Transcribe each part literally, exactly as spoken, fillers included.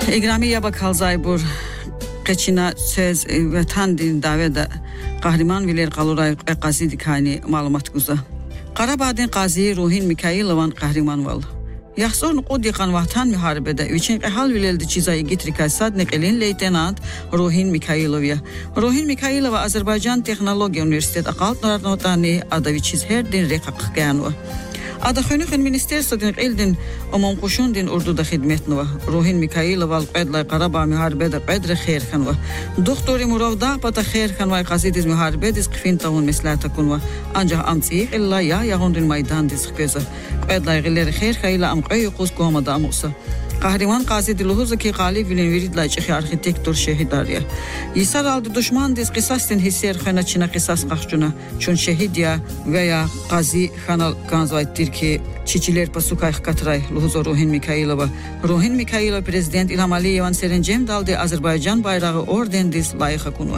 Egrami yaba kalzay bur Qeçina söz vatan din davada qahraman viler qaluray qazidi kani malumat guza. Qarabağdın qazi Ruhin Mikhailovan qahraman val. Yaxson qodiqan vatan müharibede üçün qəhal vileldi çizayı getrikay sadnik elin leytenant Ruhin Mikhailovya. Ruhin Mikhailova Azerbaycan Texnologiya Universitet aqalt narnotani adaviçiz her din reqaq qanwa. Ada xönüxün ministersodun eldin umum qoşundin urduda xidmetnova. Ruhin Mikhailova qadla Qarabağ müharibede qadri xeyr xanwa. Doktori Muravda pata xeyr xanwa qazidiz müharibedes qfintavun meslata kunwa. Ancaq amtsiq illa ya yağundin maydan diz qıza. Qadla gıleri xeyr xeyla am qayuqus qomada amusa. Qahraman qazidi luhuza ki qalib vilin viridla çıxı arxitektor şehidariya. Yisar aldı düşman diz qisastin hisser xana çina qisas qaxçuna. Çun şehidiya veya qazi xanal kanzvayttir ki çiçiler pasukay qatray luhuza Ruhin Mikhailova. Ruhin Mikhailova prezident İlham Aliyevan serencem daldı Azerbaycan bayrağı orden diz layıqa kunwa.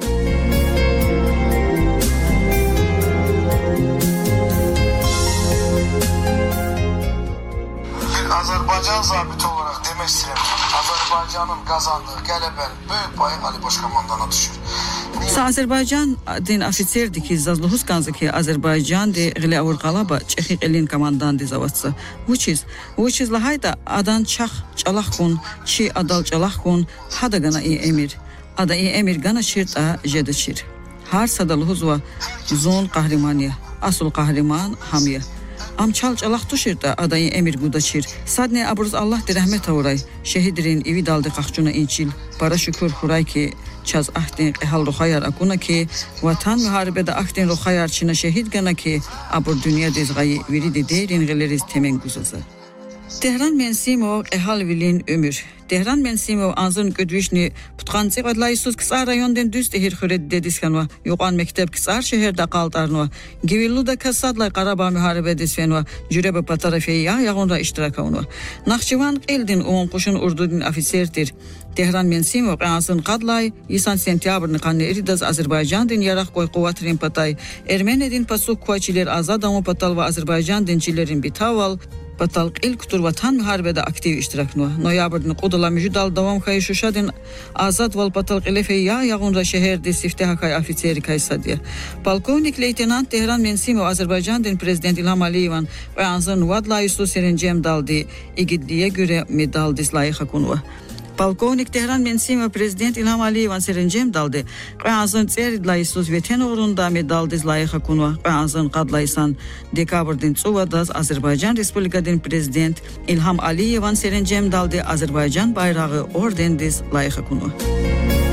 Azerbaycan zabiti olarak demek istedim. Azerbaycan'ın kazandığı gələbənin büyük payı Ali Başkomandan'a düşür. Azerbaycan din ofitserdi ki zazluhus kanzı ki Azerbaycan de gile avurqalaba çexiq elin komandan de zavatsa. Which is, which is lahayda adan çax çalaq kun, çi adal çalaq kun, hada gana i emir. Ada i emir gana şirta jeda şir. Har sadaluhuz va zon qahrimaniya, asul qahriman hamiya. Am çal çalaq tuşirda adayı emir gudaçir. Sadne abruz Allah de rahmet avray. Şehidirin evi daldı qaxçuna inçil. Para şükür huray ki çaz ahdin qehal ruhayar akuna ki vatan müharibede ahdin ruhayar çina şehid gana ki abur dünya dezgayı viridi derin gıleriz temen guzaza. Tehran Mensimo qehal vilin ömür. Tehran Mensimo anzın gödvişni putqansı qadlaysuz qısar rayondan düz tehir xüret dediskanva. Yoqan mektep qısar şehirde qaltarnva. Givilluda kasadlay Qarabağ müharibedesvenva. Jürebe patarafeya yağonra iştirakavnva. Naxçıvan qeldin umum qoşun urdudin ofitserdir. Tehran Mensimo qansın qadlay yisan sentyabrni qanne eridaz Azerbaycan din yaraq qoy quvvatrin patay. Ermenedin pasuk kuaçiler azadamu patal va Azerbaycan dinçilerin bitaval Patal il kutur vatan müharibede aktiv iştiraknua. Noyabr'ın qudala müjidal davam kayışuşadın azad val patal qilefe ya yağunra şehirde sifteha kay ofitseri kaysadiya. Polkovnik leytenant Tehran Mensimo Azerbaycan'ın prezident İlham Aliyevan ve anzın vadlayısu serencem daldı. İgidliye göre medal dislayıqa kunva. Polkovnik Tehran Mensimo prezident İlham Aliyevan serencem daldı. Qazın tseridlayısuz veten uğrunda medal dislayıqa kunva. Qazın qadlaysan dekabr'din tsuvadaz Azerbaycan Respublikadın prezident İlham Aliyevan serencem daldı. Azerbaycan bayrağı orden dislayıqa kunva.